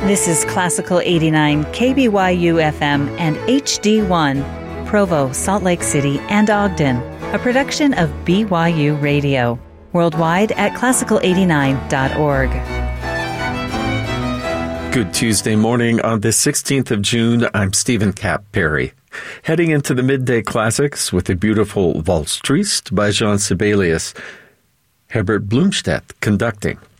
This is Classical 89 KBYU FM and HD1, Provo, Salt Lake City, and Ogden, a production of BYU Radio. Worldwide at classical89.org. Good Tuesday morning on the 16th of June. I'm Stephen Cap Perry. Heading into the midday classics with the beautiful Waltz Triste by Jean Sibelius. Herbert Blumstedt conducting.